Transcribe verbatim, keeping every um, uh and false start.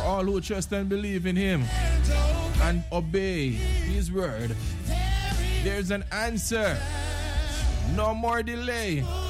all who trust and believe in him and obey his word. There's an answer. No more delay.